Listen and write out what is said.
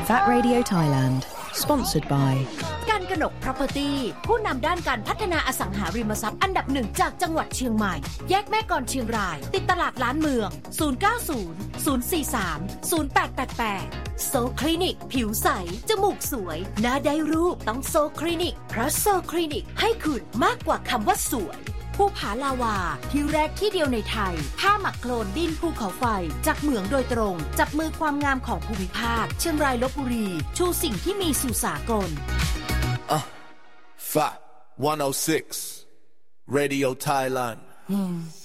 That Radio Thailand Sponsored by การกนก Property ผู้นำด้านการพัฒนาอสังหาริมทรัพย์อันดับหนึ่งจากจังหวัดเชียงใหม่แยกแม่กลเชียงรายติดตลาดล้านเมือง090 043 0888โซคลินิกผิวใสจมูกสวยหน้าได้รูปต้องโซคลินิกเพราะโซคลินิกให้คุณมากกว่าคำว่าสวยภูผาลาวาที่แรกที่เดียวในไทยผ้าหมักโคลนดินภูเขาไฟจากเหมืองโดยตรงจับมือความงามของภูมิภาคเชียงรายลพบุรีชูสิ่งที่มีสู่สากล 106 Radio Thailand